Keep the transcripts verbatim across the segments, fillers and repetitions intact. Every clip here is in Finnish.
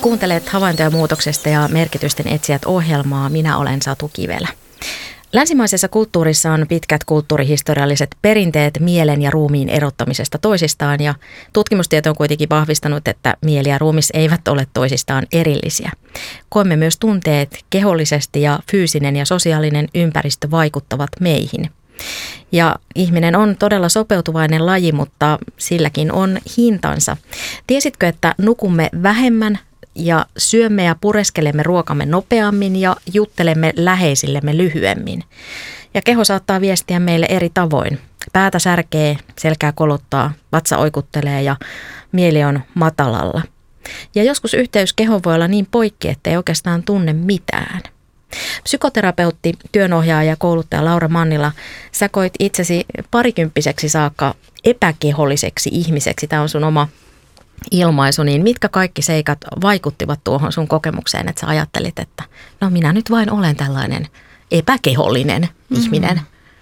Kuuntelet Havaintoja muutoksesta ja merkitysten etsijät -ohjelmaa. Minä olen Satu Kivelä. Länsimaisessa kulttuurissa on pitkät kulttuurihistorialliset perinteet mielen ja ruumiin erottamisesta toisistaan, ja tutkimustieto on kuitenkin vahvistanut, että mieli ja ruumis eivät ole toisistaan erillisiä. Koemme myös tunteet kehollisesti, ja fyysinen ja sosiaalinen ympäristö vaikuttavat meihin. Ja ihminen on todella sopeutuvainen laji, mutta silläkin on hintansa. Tiesitkö, että nukumme vähemmän ja syömme ja pureskelemme ruokamme nopeammin ja juttelemme läheisillemme lyhyemmin? Ja keho saattaa viestiä meille eri tavoin. Päätä särkee, selkää kolottaa, vatsa oikuttelee ja mieli on matalalla. Ja joskus yhteys kehoon voi olla niin poikki, ettei oikeastaan tunne mitään. Psykoterapeutti, työnohjaaja ja kouluttaja Laura Mannila, sä koit itsesi parikymppiseksi saakka epäkeholliseksi ihmiseksi. Tämä on sun oma ilmaisu, niin mitkä kaikki seikat vaikuttivat tuohon sun kokemukseen, että sä ajattelit, että no minä nyt vain olen tällainen epäkehollinen mm-hmm. ihminen?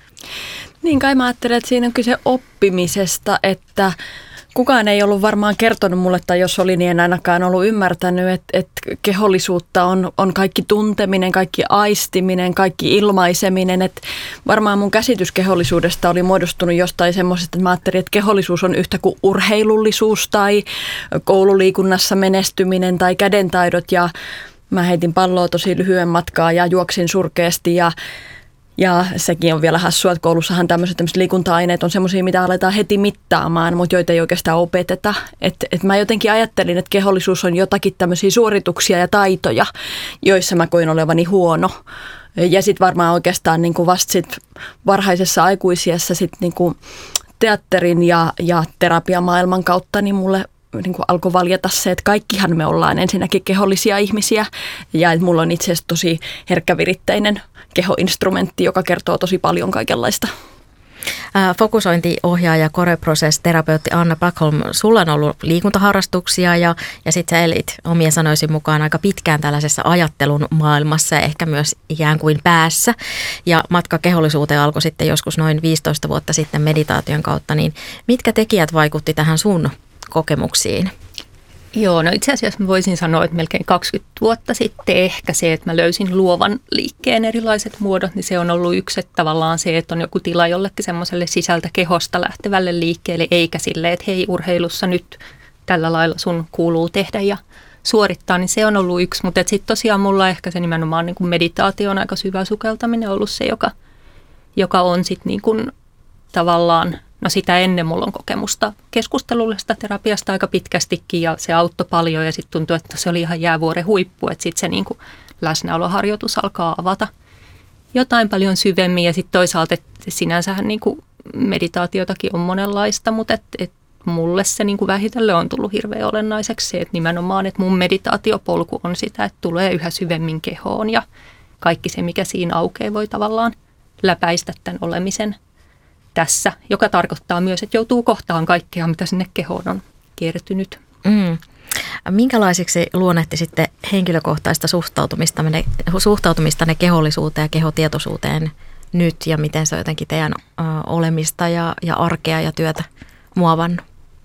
Niin kai mä ajattelen, että siinä on kyse oppimisesta, että kukaan ei ollut varmaan kertonut mulle, tai jos oli, niin en ainakaan ollut ymmärtänyt, että, että kehollisuutta on, on kaikki tunteminen, kaikki aistiminen, kaikki ilmaiseminen. Että varmaan mun käsitys kehollisuudesta oli muodostunut jostain semmoisesta, että mä ajattelin, että kehollisuus on yhtä kuin urheilullisuus tai koululiikunnassa menestyminen tai kädentaidot. Ja mä heitin palloa tosi lyhyen matkaa ja juoksin surkeasti ja Ja sekin on vielä hassua, että koulussahan tämmöiset, tämmöiset liikunta-aineet on semmoisia, mitä aletaan heti mittaamaan, mutta joita ei oikeastaan opeteta. Että et mä jotenkin ajattelin, että kehollisuus on jotakin tämmöisiä suorituksia ja taitoja, joissa mä koin olevani huono. Ja sitten varmaan oikeastaan niin kuin vasta sit varhaisessa aikuisiässä sit niin kuin teatterin ja, ja terapiamaailman kautta niin mulle niin kuin alkoi valjeta se, että kaikkihan me ollaan ensinnäkin kehollisia ihmisiä ja että mulla on itse asiassa tosi herkkäviritteinen kehoinstrumentti, joka kertoo tosi paljon kaikenlaista. Fokusointiohjaaja, koreprosess-terapeutti Anna Backholm, sulla on ollut liikuntaharrastuksia ja, ja sitten sä elit omien sanoisi mukaan aika pitkään tällaisessa ajattelun maailmassa ja ehkä myös ikään kuin päässä. Ja matka kehollisuuteen alkoi sitten joskus noin viisitoista vuotta sitten meditaation kautta, niin mitkä tekijät vaikutti tähän sun kokemuksiin? Joo, no itse asiassa mä voisin sanoa, että melkein kaksikymmentä vuotta sitten ehkä se, että mä löysin luovan liikkeen erilaiset muodot, niin se on ollut yksi, että tavallaan se, että on joku tila jollekin semmoiselle sisältä kehosta lähtevälle liikkeelle, eikä silleen, että hei, urheilussa nyt tällä lailla sun kuuluu tehdä ja suorittaa, niin se on ollut yksi. Mutta sitten tosiaan mulla ehkä se nimenomaan niin kuin meditaatio on aika syvä sukeltaminen ollut se, joka, joka on sitten niin kuin tavallaan, no sitä ennen mulla on kokemusta keskustelullisesta terapiasta aika pitkästikin ja se auttoi paljon ja sitten tuntui, että se oli ihan jäävuoren huippu, että sitten se niin kuin läsnäoloharjoitus alkaa avata jotain paljon syvemmin ja sitten toisaalta, että sinänsähän niin kuin meditaatiotakin on monenlaista, mutta et, et mulle se niin kuin vähitellen on tullut hirveän olennaiseksi se, että nimenomaan, että mun meditaatiopolku on sitä, että tulee yhä syvemmin kehoon ja kaikki se, mikä siinä aukeaa, voi tavallaan läpäistä tämän olemisen tässä, joka tarkoittaa myös, että joutuu kohtaan kaikkea, mitä sinne kehoon on kiertynyt. Mm. Minkälaisiksi luonnehti sitten henkilökohtaista suhtautumista, suhtautumistanne kehollisuuteen ja kehotietoisuuteen nyt ja miten se on jotenkin teidän ö, olemista ja, ja arkea ja työtä muovannut?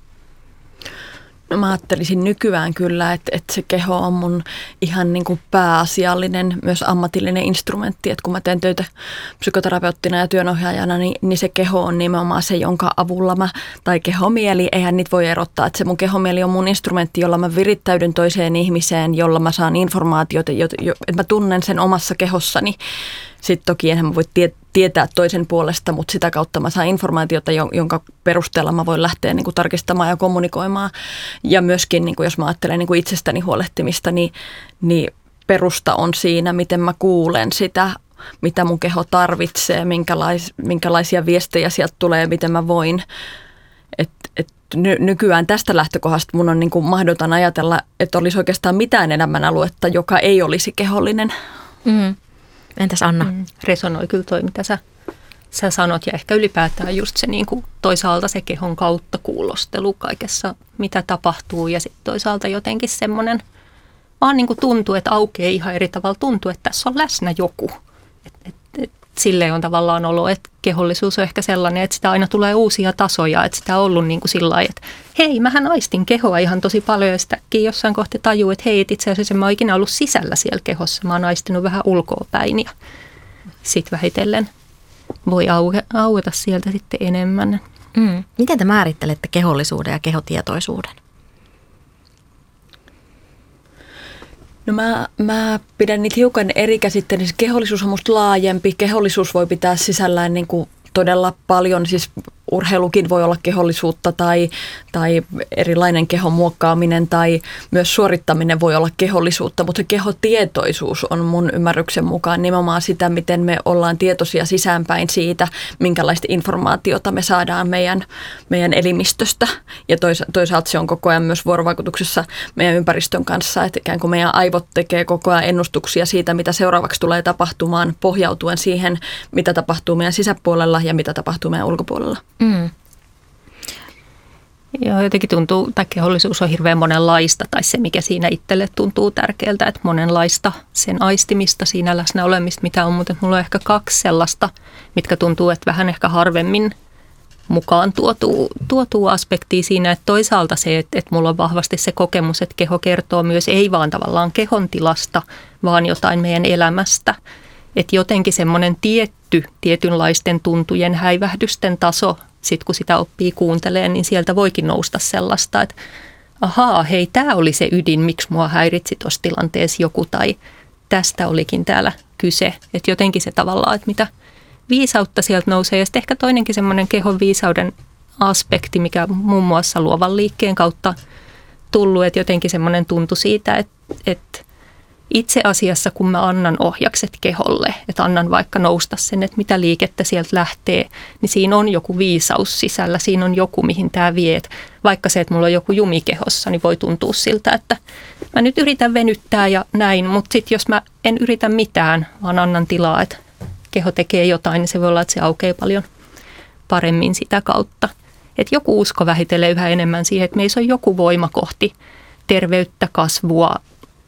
No mä ajattelisin nykyään kyllä, että, että se keho on mun ihan niin kuin pääasiallinen, myös ammatillinen instrumentti. Että kun mä teen töitä psykoterapeuttina ja työnohjaajana, niin, niin se keho on nimenomaan se, jonka avulla mä, tai kehomieli, eihän niitä voi erottaa. Että se mun kehomieli on mun instrumentti, jolla mä virittäydyn toiseen ihmiseen, jolla mä saan informaatiota, että mä tunnen sen omassa kehossani. Sitten toki enhän mä voi tie, tietää toisen puolesta, mutta sitä kautta mä saan informaatiota, jonka perusteella mä voin lähteä niin kuin tarkistamaan ja kommunikoimaan. Ja myöskin, niin kuin jos mä ajattelen niin kuin itsestäni huolehtimista, niin, niin perusta on siinä, miten mä kuulen sitä, mitä mun keho tarvitsee, minkälais, minkälaisia viestejä sieltä tulee, miten mä voin. Et, et ny, nykyään tästä lähtökohdasta mun on niin kuin mahdoton ajatella, että olisi oikeastaan mitään elämänaluetta, joka ei olisi kehollinen. Mm. Entäs Anna? Mm, resonoi kyllä toi, mitä sä, sä sanot ja ehkä ylipäätään just se niin kuin toisaalta se kehon kautta kuulostelu kaikessa, mitä tapahtuu ja sitten toisaalta jotenkin semmoinen, vaan niin kuin tuntuu, että aukeaa ihan eri tavalla, tuntuu, että tässä on läsnä joku. Et, et, et, silleen on tavallaan ollut, että kehollisuus on ehkä sellainen, että sitä aina tulee uusia tasoja, että sitä on ollut niin kuin sillä lailla, että hei, mähän aistin kehoa ihan tosi paljon ja sitäkin jossain kohti tajuu, että hei, itse asiassa mä oon ikinä ollut sisällä siellä kehossa, mä oon aistinut vähän ulkoa päin ja sitten vähitellen voi aueta sieltä sitten enemmän. Mm. Miten te määrittelette kehollisuuden ja kehotietoisuuden? No mä, mä pidän niitä hiukan eri käsitteellisiä. Kehollisuus on musta laajempi. Kehollisuus voi pitää sisällään niin kuin todella paljon, siis urheilukin voi olla kehollisuutta tai, tai erilainen kehon muokkaaminen tai myös suorittaminen voi olla kehollisuutta, mutta se kehotietoisuus on mun ymmärryksen mukaan nimenomaan sitä, miten me ollaan tietoisia sisäänpäin siitä, minkälaista informaatiota me saadaan meidän, meidän elimistöstä ja toisaalta se on koko ajan myös vuorovaikutuksessa meidän ympäristön kanssa, että ikään kuin meidän aivot tekee koko ajan ennustuksia siitä, mitä seuraavaksi tulee tapahtumaan pohjautuen siihen, mitä tapahtuu meidän sisäpuolella ja mitä tapahtuu meidän ulkopuolella. Mm. Joo, jotenkin tuntuu, että kehollisuus on hirveän monenlaista, tai se mikä siinä itselle tuntuu tärkeältä, että monenlaista sen aistimista, siinä läsnä olemista, mitä on, mutta mulla on ehkä kaksi sellaista, mitkä tuntuu, että vähän ehkä harvemmin mukaan tuotuu, tuotuu aspektia siinä, että toisaalta se, että, että mulla on vahvasti se kokemus, että keho kertoo myös ei vaan tavallaan kehon tilasta, vaan jotain meidän elämästä. Että jotenkin semmoinen tietty, tietynlaisten tuntujen häivähdysten taso, sitten kun sitä oppii kuuntelemaan, niin sieltä voikin nousta sellaista, että ahaa, hei, tämä oli se ydin, miksi mua häiritsi tuossa tilanteessa joku, tai tästä olikin täällä kyse. Että jotenkin se tavallaan, että mitä viisautta sieltä nousee. Ja sitten ehkä toinenkin semmoinen kehon viisauden aspekti, mikä muun muassa luovan liikkeen kautta tullut, että jotenkin semmoinen tuntu siitä, että, että itse asiassa, kun mä annan ohjakset keholle, että annan vaikka nousta sen, että mitä liikettä sieltä lähtee, niin siinä on joku viisaus sisällä, siinä on joku, mihin tämä vie. Että vaikka se, että mulla on joku jumi kehossa, niin voi tuntua siltä, että mä nyt yritän venyttää ja näin, mutta sitten jos mä en yritä mitään, vaan annan tilaa, että keho tekee jotain, niin se voi olla, että se aukeaa paljon paremmin sitä kautta. Että joku usko vähitelee yhä enemmän siihen, että meissä on joku voima kohti terveyttä, kasvua,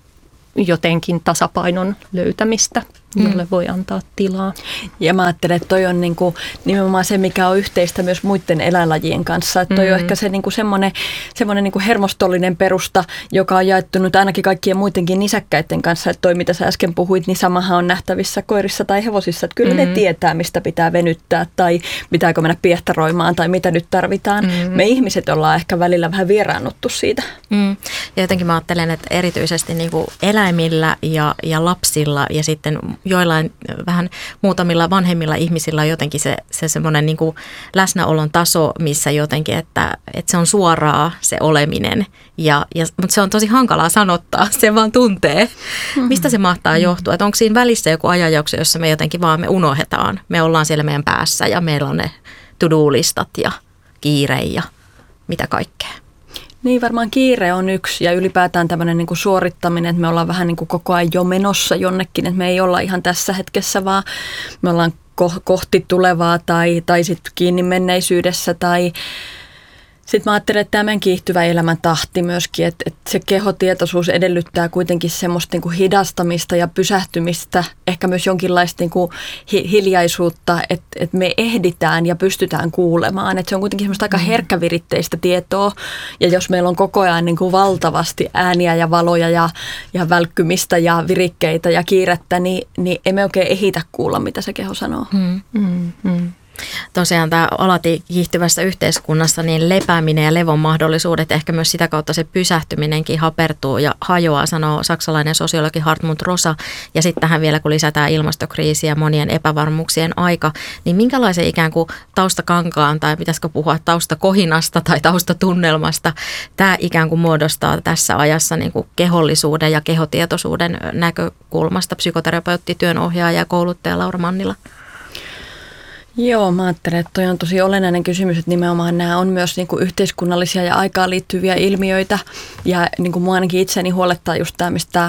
jotenkin tasapainon löytämistä, jolle mm. voi antaa tilaa. Ja mä ajattelen, että toi on niinku nimenomaan se, mikä on yhteistä myös muiden eläinlajien kanssa. Että toi mm. on ehkä se niinku semmoinen, semmoinen niinku hermostollinen perusta, joka on jaettu nyt ainakin kaikkien muidenkin nisäkkäiden kanssa. Että toi, mitä sä äsken puhuit, niin samahan on nähtävissä koirissa tai hevosissa. Että kyllä mm. ne tietää, mistä pitää venyttää tai pitääkö mennä piehtaroimaan tai mitä nyt tarvitaan. Mm. Me ihmiset ollaan ehkä välillä vähän vieraannuttu siitä. Mm. Ja jotenkin mä ajattelen, että erityisesti niinku eläimillä ja, ja lapsilla ja sitten joillain vähän muutamilla vanhemmilla ihmisillä on jotenkin se, se semmoinen niin kuin läsnäolon taso, missä jotenkin, että, että se on suoraa se oleminen. Ja, ja, mutta se on tosi hankalaa sanottaa, se vaan tuntee. Mm-hmm. Mistä se mahtaa johtua? Että onko siinä välissä joku ajanjakso, jossa me jotenkin vaan me unohdetaan. Me ollaan siellä meidän päässä ja meillä on ne to-do-listat ja kiire ja mitä kaikkea. Niin, varmaan kiire on yksi ja ylipäätään tämmöinen niin kuin suorittaminen, että me ollaan vähän niin kuin koko ajan jo menossa jonnekin, että me ei olla ihan tässä hetkessä, vaan me ollaan ko- kohti tulevaa tai, tai sitten kiinni menneisyydessä tai sitten mä ajattelen, että tämän kiihtyvä elämän tahti myöskin, että, että se kehotietoisuus edellyttää kuitenkin semmoista niin kuin hidastamista ja pysähtymistä, ehkä myös jonkinlaista niin kuin hi- hiljaisuutta, että, että me ehditään ja pystytään kuulemaan. Että se on kuitenkin semmoista aika herkkäviritteistä tietoa ja jos meillä on koko ajan niin kuin valtavasti ääniä ja valoja ja, ja välkkymistä ja virikkeitä ja kiirettä, niin, niin emme oikein ehitä kuulla, mitä se keho sanoo. Mm, mm, mm. Tosiaan tämä alati kiihtyvässä yhteiskunnassa niin lepääminen ja levon mahdollisuudet, ehkä myös sitä kautta se pysähtyminenkin hapertuu ja hajoaa, sanoo saksalainen sosiologi Hartmut Rosa. Ja sitten tähän vielä, kun lisätään ilmastokriisiä ja monien epävarmuuksien aika, niin minkälaisen ikään kuin taustakankaan tai pitäisikö puhua taustakohinasta tai taustatunnelmasta tämä ikään kuin muodostaa tässä ajassa niin kuin kehollisuuden ja kehotietoisuuden näkökulmasta psykoterapeutti, työnohjaaja ja kouluttaja Laura Mannila? Joo, mä ajattelen, että toi on tosi olennainen kysymys, että nimenomaan nämä on myös niin kuin yhteiskunnallisia ja aikaan liittyviä ilmiöitä. Ja niin kuin mua ainakin itseni huolettaa just tämä, mistä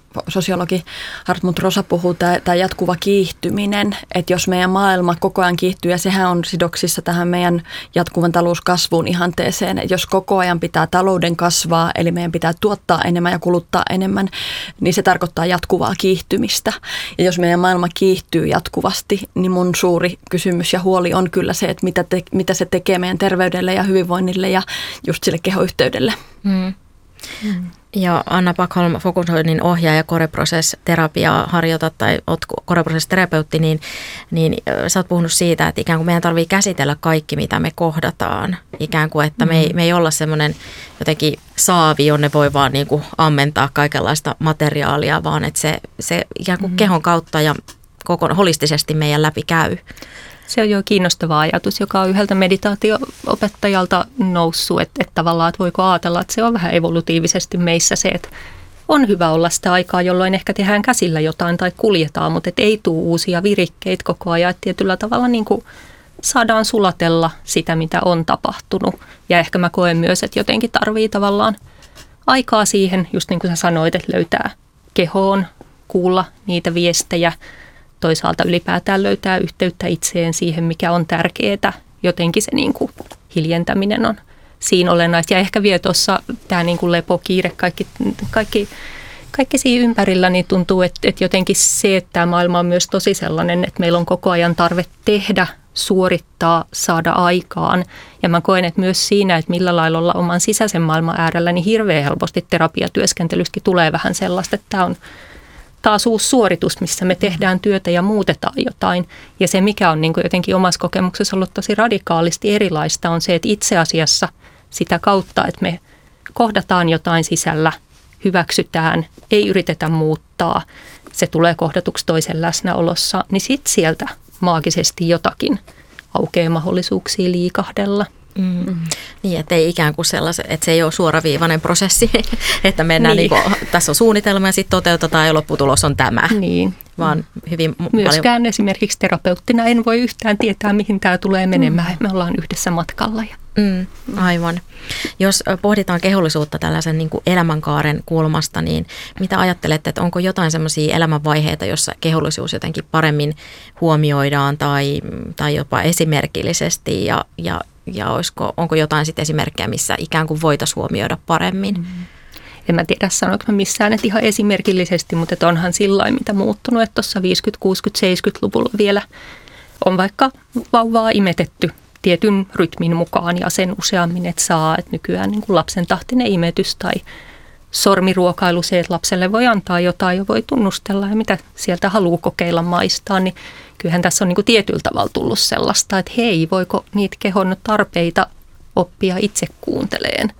sosiologi Hartmut Rosa puhuu, tämä jatkuva kiihtyminen, että jos meidän maailma koko ajan kiihtyy, ja sehän on sidoksissa tähän meidän jatkuvan talouskasvuun ihanteeseen, että jos koko ajan pitää talouden kasvaa, eli meidän pitää tuottaa enemmän ja kuluttaa enemmän, niin se tarkoittaa jatkuvaa kiihtymistä. Ja jos meidän maailma kiihtyy jatkuvasti, niin mun suuri kysymys ja huoli on kyllä se, että mitä, te, mitä se tekee meidän terveydelle ja hyvinvoinnille ja just sille kehoyhteydelle. Mm. Mm. Ja Anna Backholm, fokusoinnin ohjaaja, koreprosess-terapiaa harjoitat tai olet koreprosess-terapeutti, niin, niin sä oot puhunut siitä, että ikään kuin meidän tarvitsee käsitellä kaikki, mitä me kohdataan. Ikään kuin, että me ei, me ei olla semmoinen jotenkin saavi, jonne voi vaan niin kuin ammentaa kaikenlaista materiaalia, vaan että se, se ikään kuin kehon kautta ja koko, holistisesti meidän läpi käy. Se on jo kiinnostava ajatus, joka on yhdeltä meditaatio-opettajalta noussut, että, että tavallaan, että voiko ajatella, että se on vähän evolutiivisesti meissä se, että on hyvä olla sitä aikaa, jolloin ehkä tehdään käsillä jotain tai kuljetaan, mutta et ei tule uusia virikkeitä koko ajan, että tietyllä tavalla niin kuin saadaan sulatella sitä, mitä on tapahtunut. Ja ehkä mä koen myös, että jotenkin tarvii tavallaan aikaa siihen, just niin kuin sä sanoit, että löytää kehoon, kuulla niitä viestejä, toisaalta ylipäätään löytää yhteyttä itseen siihen, mikä on tärkeää. Jotenkin se niin kuin hiljentäminen on siinä olennaista. Ja ehkä vielä tuossa tämä niin kuin lepo, kiire, kaikki, kaikki, kaikki siinä ympärillä, niin tuntuu, että, että jotenkin se, että tämä maailma on myös tosi sellainen, että meillä on koko ajan tarve tehdä, suorittaa, saada aikaan. Ja mä koen, että myös siinä, että millä lailla olla oman sisäisen maailman äärellä, niin hirveän helposti terapiatyöskentelystäkin tulee vähän sellaista, että tämä on taas uusi suoritus, missä me tehdään työtä ja muutetaan jotain. Ja se, mikä on niin kuin jotenkin omassa kokemuksessa ollut tosi radikaalisti erilaista, on se, että itse asiassa sitä kautta, että me kohdataan jotain sisällä, hyväksytään, ei yritetä muuttaa, se tulee kohdatuksi toisen läsnäolossa, niin sitten sieltä maagisesti jotakin aukeaa mahdollisuuksia liikahdella. Mm. Niin, että ei ikään kuin sellaiset, että se ei ole suoraviivainen prosessi, että mennään niin. Niin kuin, tässä on suunnitelma ja sitten toteutetaan ja lopputulos on tämä. Niin. Vaan hyvin Myöskään paljon esimerkiksi terapeuttina en voi yhtään tietää, mihin tämä tulee menemään. Mm. Me ollaan yhdessä matkalla. Ja. Mm, aivan. Jos pohditaan kehollisuutta tällaisen niin kuin elämänkaaren kulmasta, niin mitä ajattelette, että onko jotain sellaisia elämänvaiheita, jossa kehollisuus jotenkin paremmin huomioidaan tai, tai jopa esimerkillisesti ja, ja Ja olisiko, onko jotain sitten esimerkkejä, missä ikään kuin voitaisiin huomioida paremmin? Mm. En mä tiedä, sanoinko mä missään, että ihan esimerkillisesti, mutta että onhan sillain mitä muuttunut, että tuossa viisikymmentä-, kuusikymmentä-, seitsemänkymmentäluvulla vielä on vaikka vauvaa imetetty tietyn rytmin mukaan ja sen useammin, että saa, että nykyään niin kuin lapsen tahtinen imetys tai sormiruokailu, se, että lapselle voi antaa jotain ja voi tunnustella ja mitä sieltä haluaa kokeilla maistaa, niin kyllähän tässä on niin kuin tietyllä tavalla tullut sellaista, että hei, voiko niitä kehon tarpeita oppia itse kuunteleen.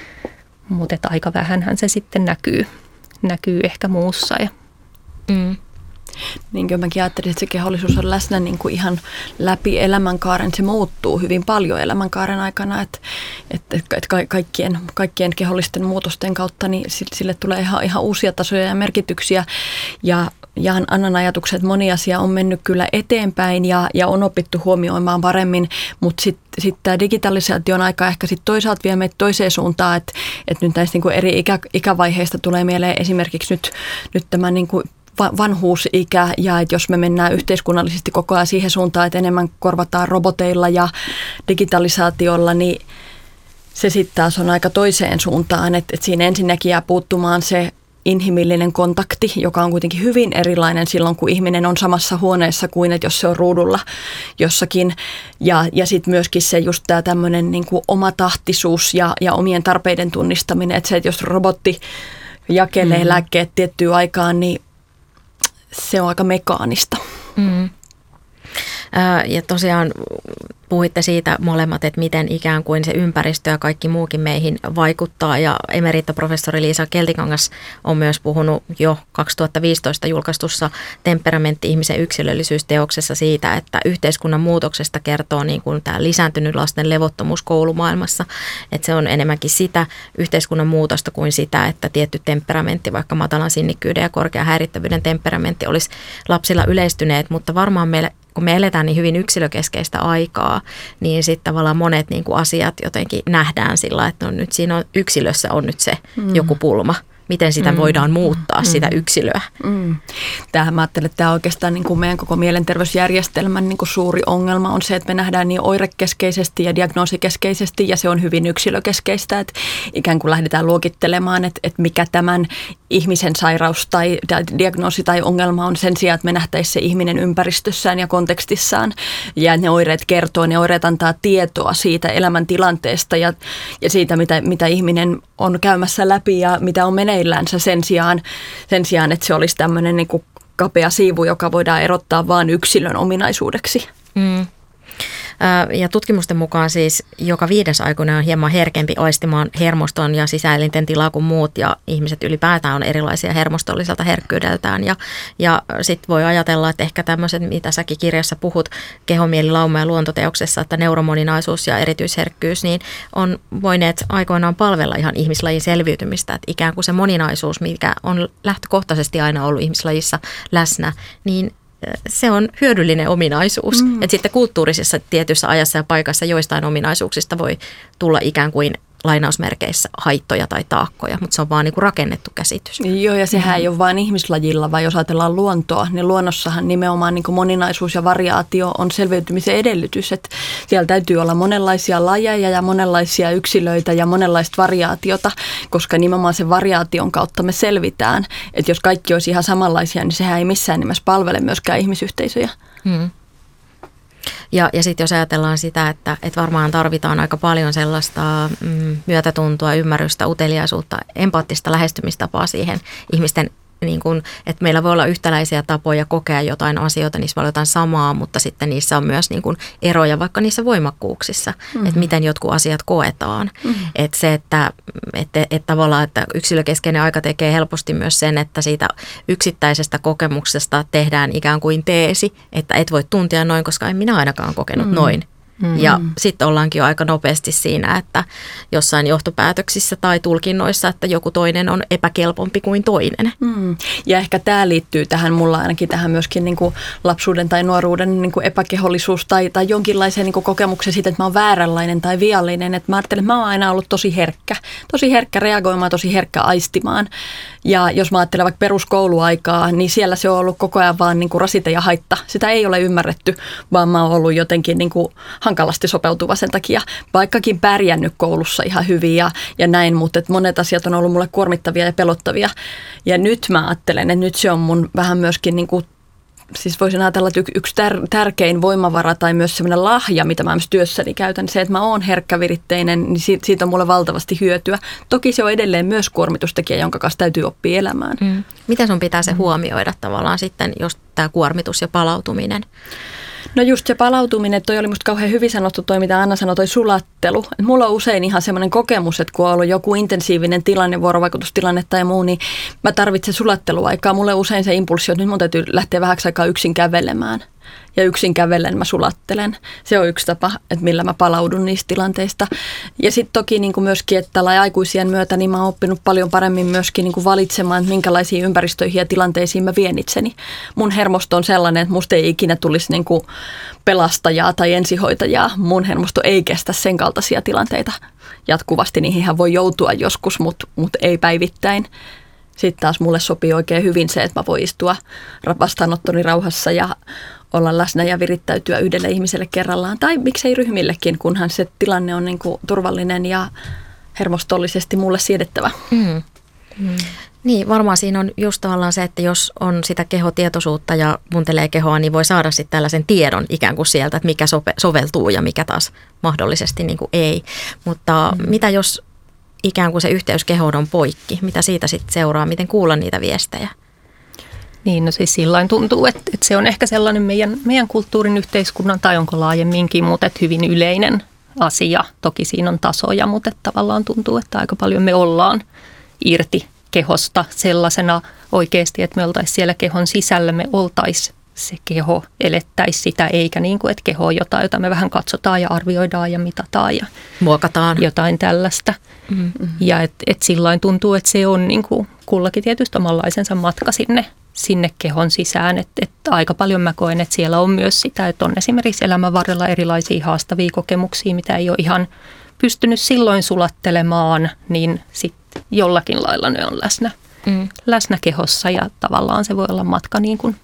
Mutta aika vähänhän se sitten näkyy, näkyy ehkä muussa. Ja. Mm. Niin kuin mäkin ajattelin, että se kehollisuus on läsnä niin kuin ihan läpi elämänkaaren. Se muuttuu hyvin paljon elämänkaaren aikana, että, että, että kaikkien, kaikkien kehollisten muutosten kautta niin sille tulee ihan, ihan uusia tasoja ja merkityksiä. Ja jaan Annan ajatukset, että moni asia on mennyt kyllä eteenpäin ja, ja on opittu huomioimaan paremmin, mutta sitten sit tämä digitalisaatio on aika ehkä sit toisaalta vie meitä toiseen suuntaan, että, että nyt näistä niinku eri ikä, ikävaiheista tulee mieleen esimerkiksi nyt, nyt tämä niinku vanhuusikä ja että jos me mennään yhteiskunnallisesti koko ajan siihen suuntaan, että enemmän korvataan roboteilla ja digitalisaatiolla, niin se sitten taas on aika toiseen suuntaan, että, että siinä ensinnäkin jää puuttumaan se inhimillinen kontakti, joka on kuitenkin hyvin erilainen silloin, kun ihminen on samassa huoneessa kuin, että jos se on ruudulla jossakin. Ja, ja sitten myöskin se just tämä tämmöinen niin kuin omatahtisuus ja, ja omien tarpeiden tunnistaminen, että se, että jos robotti jakelee mm. lääkkeet tiettyyn aikaan, niin se on aika mekaanista. Mm. Ja tosiaan puhuitte siitä molemmat, että miten ikään kuin se ympäristö ja kaikki muukin meihin vaikuttaa. Ja emeritaprofessori Liisa Keltikangas on myös puhunut jo kaksituhattaviisitoista julkaistussa Temperamentti ihmisen yksilöllisyysteoksessa siitä, että yhteiskunnan muutoksesta kertoo niin kuin tämä lisääntynyt lasten levottomuus koulumaailmassa. Että se on enemmänkin sitä yhteiskunnan muutosta kuin sitä, että tietty temperamentti, vaikka matalan sinnikkyyden ja korkean häirittävyyden temperamentti olisi lapsilla yleistyneet, mutta varmaan meille kun me eletään niin hyvin yksilökeskeistä aikaa, niin sitten tavallaan monet niin kuin asiat jotenkin nähdään sillä, että no nyt siinä on, yksilössä on nyt se mm. joku pulma, miten sitä mm. voidaan muuttaa, mm. sitä mm. yksilöä. Mm. Tämähän mä ajattelen, että tämä oikeastaan niin kuin meidän koko mielenterveysjärjestelmän niin kuin suuri ongelma on se, että me nähdään niin oirekeskeisesti ja diagnoosikeskeisesti ja se on hyvin yksilökeskeistä, että ikään kuin lähdetään luokittelemaan, että, että mikä tämän ihmisen sairaus tai diagnoosi tai ongelma on sen sijaan, että me nähtäisiin se ihminen ympäristössään ja kontekstissaan ja ne oireet kertoo, ne oireet antaa tietoa siitä elämäntilanteesta ja, ja siitä, mitä, mitä ihminen on käymässä läpi ja mitä on meneillänsä sen sijaan, sen sijaan että se olisi tämmöinen niin kuin kapea siivu, joka voidaan erottaa vain yksilön ominaisuudeksi. Mm. Ja tutkimusten mukaan siis joka viides aikuinen on hieman herkempi aistimaan hermoston ja sisäelinten tilaa kuin muut ja ihmiset ylipäätään on erilaisia hermostolliselta herkkyydeltään ja, ja sitten voi ajatella, että ehkä tämmöiset, mitä säkin kirjassa puhut kehomieli, lauma ja luontoteoksessa, että neuromoninaisuus ja erityisherkkyys, niin on voineet aikoinaan palvella ihan ihmislajin selviytymistä, että ikään kuin se moninaisuus, mikä on lähtökohtaisesti aina ollut ihmislajissa läsnä, niin se on hyödyllinen ominaisuus. Mm. Että sitten kulttuurisessa tietyssä ajassa ja paikassa joistain ominaisuuksista voi tulla ikään kuin lainausmerkeissä haittoja tai taakkoja, mutta se on vaan niin kuin rakennettu käsitys. Joo, ja sehän mm. ei ole vain ihmislajilla, vaan jos ajatellaan luontoa, niin luonnossahan nimenomaan niin kuin moninaisuus ja variaatio on selviytymisen edellytys. Että siellä täytyy olla monenlaisia lajeja ja monenlaisia yksilöitä ja monenlaista variaatiota, koska nimenomaan sen variaation kautta me selvitään. Että jos kaikki olisi ihan samanlaisia, niin sehän ei missään nimessä palvele myöskään ihmisyhteisöjä. Mm. Ja, ja sitten jos ajatellaan sitä, että, että varmaan tarvitaan aika paljon sellaista mm, myötätuntoa, ymmärrystä, uteliaisuutta, empaattista lähestymistapaa siihen ihmisten, niin kun, että meillä voi olla yhtäläisiä tapoja kokea jotain asioita, niissä voi olla jotain samaa, mutta sitten niissä on myös niin kun eroja vaikka niissä voimakkuuksissa, mm-hmm. että miten jotkut asiat koetaan. Mm-hmm. Että se, että, että, että tavallaan että yksilökeskeinen aika tekee helposti myös sen, että siitä yksittäisestä kokemuksesta tehdään ikään kuin teesi, että et voi tuntia noin, koska en minä ainakaan kokenut mm-hmm. noin. Mm-hmm. Ja sitten ollaankin jo aika nopeasti siinä, että jossain johtopäätöksissä tai tulkinnoissa, että joku toinen on epäkelpompi kuin toinen. Mm. Ja ehkä tämä liittyy tähän, mulla ainakin tähän myöskin niin kuin lapsuuden tai nuoruuden niin kuin epäkehollisuus tai, tai jonkinlaiseen niin kuin kokemuksen siitä, että mä oon vääränlainen tai viallinen. Että mä ajattelen, että mä oon aina ollut tosi herkkä, tosi herkkä reagoimaan, tosi herkkä aistimaan. Ja jos mä ajattelen vaikka peruskouluaikaa, niin siellä se on ollut koko ajan vaan niin kuin rasite ja haitta. Sitä ei ole ymmärretty, vaan mä oon ollut jotenkin niin kuin hankalasti sopeutuva sen takia, vaikkakin pärjännyt koulussa ihan hyvin ja, ja näin, mutta että monet asiat on ollut mulle kuormittavia ja pelottavia. Ja nyt mä ajattelen, että nyt se on mun vähän myöskin niin kuin, siis voisin ajatella, että yksi tär- tärkein voimavara tai myös sellainen lahja, mitä mä myös työssäni käytän, se, että mä oon herkkäviritteinen, niin siitä, siitä on mulle valtavasti hyötyä. Toki se on edelleen myös kuormitustekijä, jonka kanssa täytyy oppia elämään. Mm. Miten sun pitää se huomioida tavallaan sitten, jos tämä kuormitus ja palautuminen? No just se palautuminen, toi oli musta kauhean hyvin sanottu toi, mitä Anna sanoi, toi sulattelu. Et mulla on usein ihan semmoinen kokemus, että kun on ollut joku intensiivinen tilanne, vuorovaikutustilanne tai muu, niin mä tarvitsen sulatteluaikaa. Mulla on usein se impulssi, että nyt mun täytyy lähteä vähäksi aikaa yksin kävelemään. Ja yksin kävellen mä sulattelen. Se on yksi tapa, että millä mä palaudun niistä tilanteista. Ja sitten toki niin kuin myöskin, että tällä aikuisien myötä niin mä oon oppinut paljon paremmin myöskin niin kuin valitsemaan, että minkälaisiin ympäristöihin ja tilanteisiin mä vien itseni. Mun hermosto on sellainen, että musta ei ikinä tulisi niin kuin pelastajaa tai ensihoitajaa. Mun hermosto ei kestä sen kaltaisia tilanteita jatkuvasti. Niihinhän voi joutua joskus, mutta mut ei päivittäin. Sitten taas mulle sopii oikein hyvin se, että mä voin istua vastaanottoni rauhassa ja olla läsnä ja virittäytyä yhdelle ihmiselle kerrallaan. Tai miksei ryhmillekin, kunhan se tilanne on niin kuin turvallinen ja hermostollisesti mulle siedettävä. Mm. Mm. Niin, varmaan siinä on just tavallaan se, että jos on sitä kehotietoisuutta ja muuntelee kehoa, niin voi saada sitten tällaisen tiedon ikään kuin sieltä, että mikä sope- soveltuu ja mikä taas mahdollisesti niin kuin ei. Mutta mm. mitä jos ikään kuin se yhteys kehoon on poikki? Mitä siitä sitten seuraa? Miten kuulla niitä viestejä? Niin, no siis sillain tuntuu, että, että se on ehkä sellainen meidän, meidän kulttuurin, yhteiskunnan tai onko laajemminkin, mutta että hyvin yleinen asia. Toki siinä on tasoja, mutta että tavallaan tuntuu, että aika paljon me ollaan irti kehosta sellaisena oikeasti, että me oltaisiin siellä kehon sisällä, me oltaisiin se keho, elettäisiin sitä, eikä niin kuin, että keho on jotain, jota me vähän katsotaan ja arvioidaan ja mitataan ja muokataan. Jotain tällaista. Mm-hmm. Ja että et sillain tuntuu, että se on niin kuin kullakin tietysti omanlaisensa matka sinne, sinne kehon sisään. Että et aika paljon mä koen, että siellä on myös sitä, että on esimerkiksi elämän varrella erilaisia haastavia kokemuksia, mitä ei ole ihan pystynyt silloin sulattelemaan, niin sitten jollakin lailla ne on läsnä, mm. läsnä kehossa ja tavallaan se voi olla matka niin kuin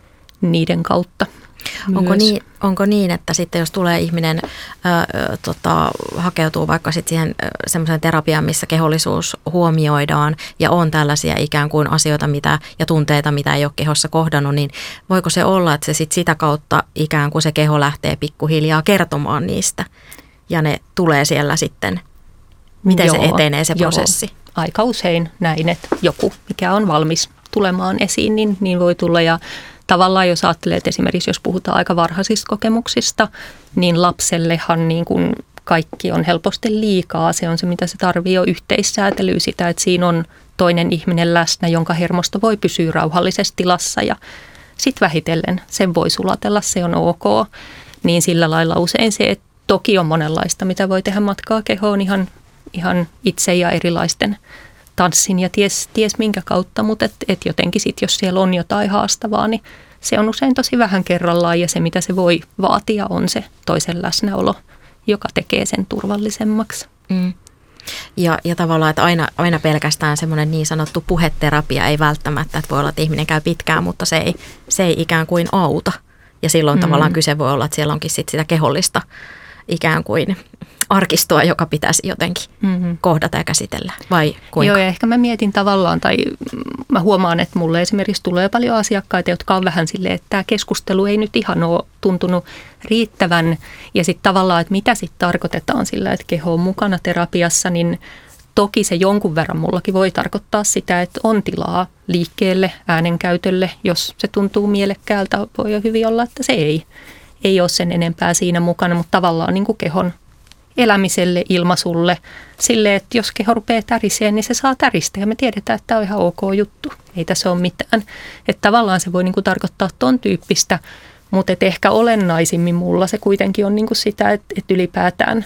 niiden kautta. Onko niin, onko niin, että sitten jos tulee ihminen, ää, tota, hakeutuu vaikka sitten siihen semmoiseen terapiaan, missä kehollisuus huomioidaan ja on tällaisia ikään kuin asioita mitä, ja tunteita, mitä ei ole kehossa kohdannut, niin voiko se olla, että se sit sitä kautta ikään kuin se keho lähtee pikkuhiljaa kertomaan niistä ja ne tulee siellä sitten, miten joo, se etenee se prosessi? Joo. Aika usein näin, että joku, mikä on valmis tulemaan esiin, niin, niin voi tulla ja tavallaan jos ajattelee, että esimerkiksi jos puhutaan aika varhaisista kokemuksista, niin lapsellehan niin kuin kaikki on helposti liikaa. Se on se, mitä se tarvitsee jo yhteissäätelyä sitä, että siinä on toinen ihminen läsnä, jonka hermosto voi pysyä rauhallisessa tilassa ja sitten vähitellen sen voi sulatella, se on ok. Niin sillä lailla usein se, että toki on monenlaista, mitä voi tehdä matkaa kehoon ihan, ihan itse ja erilaisten tanssin ja ties, ties minkä kautta, mutta et, et jotenkin sit, jos siellä on jotain haastavaa, niin se on usein tosi vähän kerrallaan ja se, mitä se voi vaatia, on se toisen läsnäolo, joka tekee sen turvallisemmaksi. Mm. Ja, ja tavallaan, että aina, aina pelkästään semmoinen niin sanottu puheterapia ei välttämättä, että voi olla, että ihminen käy pitkään, mutta se ei, se ei ikään kuin auta. Ja silloin mm. tavallaan kyse voi olla, että siellä onkin sit sitä kehollista ikään kuin arkistoa, joka pitäisi jotenkin mm-hmm. kohdata ja käsitellä, vai kuinka? Joo, ja ehkä mä mietin tavallaan, tai mä huomaan, että mulle esimerkiksi tulee paljon asiakkaita, jotka on vähän silleen, että tämä keskustelu ei nyt ihan ole tuntunut riittävän, ja sitten tavallaan, että mitä sitten tarkoitetaan sillä, että keho on mukana terapiassa, niin toki se jonkun verran mullakin voi tarkoittaa sitä, että on tilaa liikkeelle, äänenkäytölle, jos se tuntuu mielekkäältä, voi hyvin olla, että se ei, ei ole sen enempää siinä mukana, mutta tavallaan niin kuin kehon elämiselle, ilmaisulle, sille, että jos keho rupeaa täriseen, niin se saa täristä ja me tiedetään, että tämä on ihan ok juttu. Ei tässä ole mitään. Että tavallaan se voi niinku tarkoittaa ton tyyppistä, mutta et ehkä olennaisimmin mulla se kuitenkin on niinku sitä, että, että ylipäätään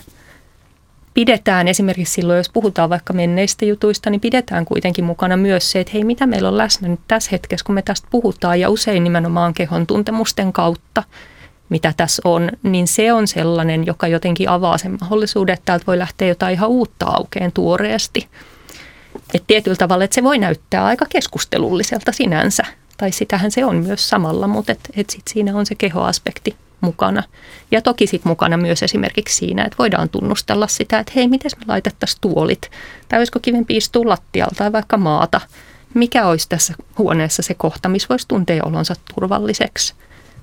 pidetään esimerkiksi silloin, jos puhutaan vaikka menneistä jutuista, niin pidetään kuitenkin mukana myös se, että hei, mitä meillä on läsnä nyt tässä hetkessä, kun me tästä puhutaan ja usein nimenomaan kehon tuntemusten kautta, mitä tässä on, niin se on sellainen, joka jotenkin avaa sen mahdollisuuden, että täältä voi lähteä jotain ihan uutta aukeen tuoreesti. Että tietyllä tavalla, että se voi näyttää aika keskustelulliselta sinänsä, tai sitähän se on myös samalla, mutta et, et sit siinä on se kehoaspekti mukana. Ja toki sitten mukana myös esimerkiksi siinä, että voidaan tunnustella sitä, että hei, miten me laitettaisiin tuolit, tai olisiko kivempi istua lattialta tai vaikka maata. Mikä olisi tässä huoneessa se kohta, missä voisi tuntea olonsa turvalliseksi.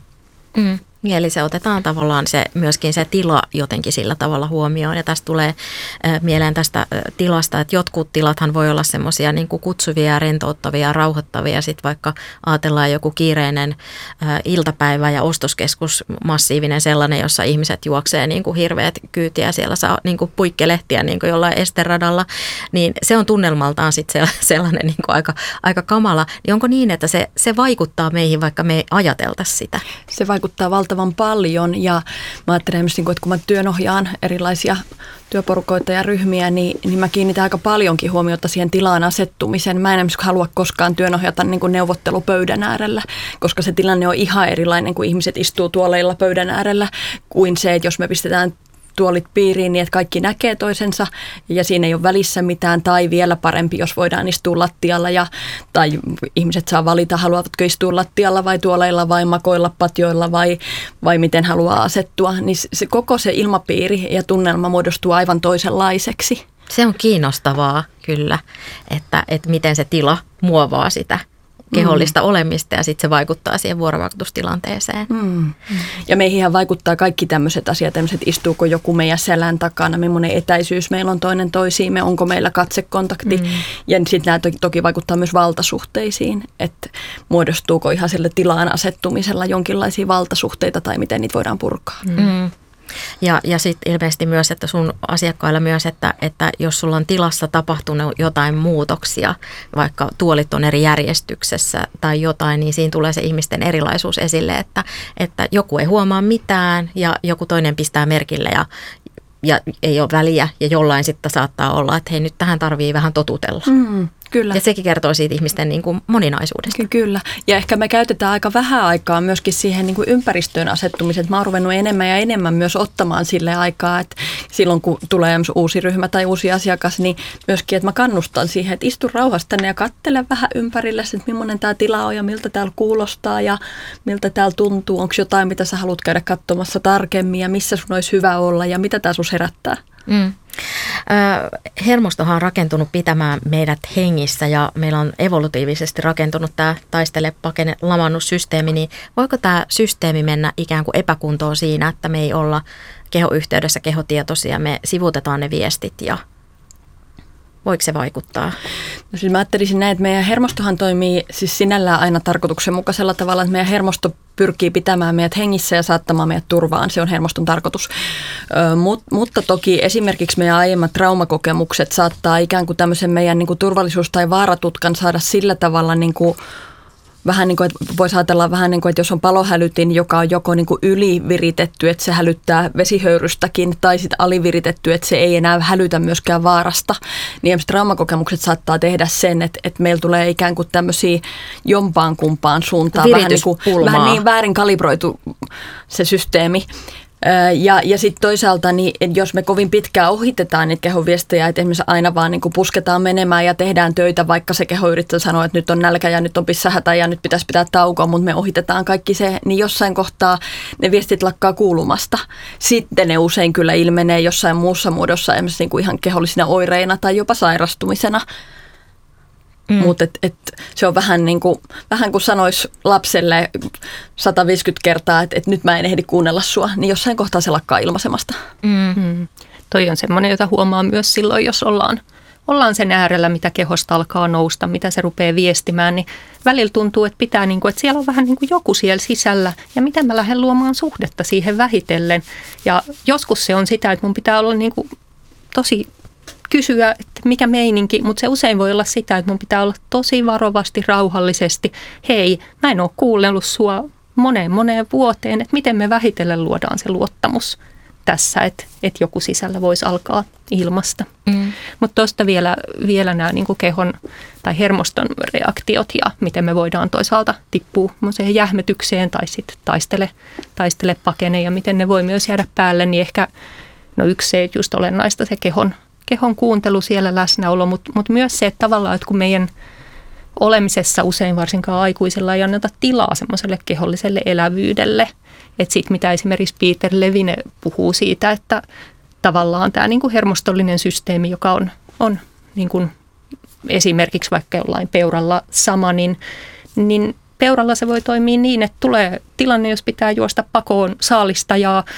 Mm. Eli se otetaan tavallaan se, myöskin se tila jotenkin sillä tavalla huomioon. Ja tästä tulee äh, mieleen tästä äh, tilasta, että jotkut tilathan voi olla semmoisia niin kuin kutsuvia, rentouttavia, rauhoittavia. Sitten vaikka ajatellaan joku kiireinen äh, iltapäivä ja ostoskeskus, massiivinen sellainen, jossa ihmiset juoksee niin kuin hirveät kyytiä. Siellä saa niin kuin puikkelehtiä niin kuin jollain esteradalla. Niin se on tunnelmaltaan sitten sellainen niin kuin aika, aika kamala. Niin onko niin, että se, se vaikuttaa meihin, vaikka me ei ajateltaisi sitä? Se vaikuttaa valtavasti. Paljon ja mä ajattelen, että kun mä työnohjaan erilaisia työporukoita ja ryhmiä, niin, niin mä kiinnitän aika paljonkin huomiota siihen tilaan asettumisen. Mä en esimerkiksi halua koskaan työnohjata niin kuin neuvottelupöydän äärellä, koska se tilanne on ihan erilainen, kun ihmiset istuu tuoleilla pöydän äärellä, kuin se, että jos me pistetään tuolit piiriin niin, että kaikki näkee toisensa ja siinä ei ole välissä mitään, tai vielä parempi, jos voidaan istua lattialla ja, tai ihmiset saa valita, haluavatko istua lattialla vai tuoleilla vai makoilla patjoilla vai, vai miten haluaa asettua, niin se, koko se ilmapiiri ja tunnelma muodostuu aivan toisenlaiseksi. Se on kiinnostavaa kyllä, että, että miten se tila muovaa sitä kehollista mm. olemista ja sitten se vaikuttaa siihen vuorovaikutustilanteeseen. Mm. Ja meihin vaikuttaa kaikki tämmöiset asiat, tämmöiset istuuko joku meidän selän takana, millainen etäisyys meillä on toinen toisiimme, onko meillä katsekontakti. Mm. Ja sitten nämä toki, toki vaikuttaa myös valtasuhteisiin, että muodostuuko ihan sille tilaan asettumisella jonkinlaisia valtasuhteita tai miten niitä voidaan purkaa. Mm. Ja, ja sitten ilmeisesti myös, että sun asiakkailla myös, että, että jos sulla on tilassa tapahtunut jotain muutoksia, vaikka tuolit on eri järjestyksessä tai jotain, niin siinä tulee se ihmisten erilaisuus esille, että, että joku ei huomaa mitään ja joku toinen pistää merkille ja, ja ei ole väliä ja jollain sitten saattaa olla, että hei nyt tähän tarvii vähän totutella. Mm, Kyllä. Ja sekin kertoo siitä ihmisten niin kuin moninaisuudesta. Kyllä. Ja ehkä me käytetään aika vähän aikaa myöskin siihen niin kuin ympäristöön asettumiseen. Mä oon ruvennut enemmän ja enemmän myös ottamaan sille aikaa, että silloin kun tulee uusi ryhmä tai uusi asiakas, niin myöskin, että mä kannustan siihen, että istu rauhassa tänne ja katsele vähän ympärille, että millainen tämä tila on ja miltä täällä kuulostaa ja miltä täällä tuntuu. Onko jotain, mitä sä haluat käydä katsomassa tarkemmin ja missä sun olisi hyvä olla ja mitä tää sus herättää? Mm. Hermostohan on rakentunut pitämään meidät hengissä ja meillä on evolutiivisesti rakentunut tämä taistele, pakene, lamannussysteemi, niin voiko tämä systeemi mennä ikään kuin epäkuntoon siinä, että me ei olla kehoyhteydessä kehotietoisia, me sivutetaan ne viestit ja voiko se vaikuttaa? No siis mä ajattelisin näin, että meidän hermostohan toimii siis sinällään aina tarkoituksenmukaisella tavalla, että meidän hermosto pyrkii pitämään meidät hengissä ja saattamaan meidät turvaan. Se on hermoston tarkoitus. Ö, mut, mutta toki esimerkiksi meidän aiemmat traumakokemukset saattaa ikään kuin tämmöisen meidän niin kuin turvallisuus- tai vaaratutkan saada sillä tavalla niin kuin vähän niin kuin, että voisi ajatella vähän niin kuin, että jos on palohälytin, joka on joko niin kuin yliviritetty, että se hälyttää vesihöyrystäkin, tai sitten aliviritetty, että se ei enää hälytä myöskään vaarasta, niin esimerkiksi traumakokemukset saattaa tehdä sen, että, että meillä tulee ikään kuin tämmöisiä jompaan kumpaan suuntaan, vähän niin, kuin, vähän niin väärin kalibroitu se systeemi. Ja, ja sitten toisaalta, niin jos me kovin pitkään ohitetaan niitä kehonviestejä, että esimerkiksi aina vaan niin kuin pusketaan menemään ja tehdään töitä, vaikka se keho yrittää sanoa, että nyt on nälkä ja nyt on pissähätä ja nyt pitäisi pitää taukoa, mutta me ohitetaan kaikki se, niin jossain kohtaa ne viestit lakkaa kuulumasta. Sitten ne usein kyllä ilmenee jossain muussa muodossa, esimerkiksi niin kuin ihan kehollisina oireina tai jopa sairastumisena. Mm. Mutta et, et, se on vähän niin kuin, vähän kuin sanoisi lapselle sata viisikymmentä kertaa, että et nyt mä en ehdi kuunnella sua, niin jossain kohtaa se lakkaa ilmaisemasta. Mm. Mm. Toi on semmoinen, jota huomaa myös silloin, jos ollaan, ollaan sen äärellä, mitä kehosta alkaa nousta, mitä se rupeaa viestimään, niin välillä tuntuu, että pitää, niin kuin, että siellä on vähän niin kuin joku siellä sisällä ja miten mä lähden luomaan suhdetta siihen vähitellen. Ja joskus se on sitä, että mun pitää olla niin kuin tosi kysyä, että mikä meininki, mutta se usein voi olla sitä, että mun pitää olla tosi varovasti, rauhallisesti. Hei, mä en ole kuunnellut sua moneen moneen vuoteen, että miten me vähitellen luodaan se luottamus tässä, että, että joku sisällä voisi alkaa ilmasta. Mm. Mutta tuosta vielä, vielä nämä niin kuin kehon tai hermoston reaktiot ja miten me voidaan toisaalta tippua jähmetykseen tai sitten taistele, taistele pakene ja miten ne voi myös jäädä päälle, niin ehkä no yksi se just olennaista se kehon kehon kuuntelu, siellä läsnäolo, mutta mut myös se, että tavallaan, että kun meidän olemisessa usein varsinkaan aikuisilla ei anneta tilaa semmoiselle keholliselle elävyydelle, että sitten mitä esimerkiksi Peter Levine puhuu siitä, että tavallaan tämä niinku hermostollinen systeemi, joka on, on niinku esimerkiksi vaikka jollain peuralla sama, niin, niin peuralla se voi toimia niin, että tulee tilanne, jos pitää juosta pakoon saalistajaa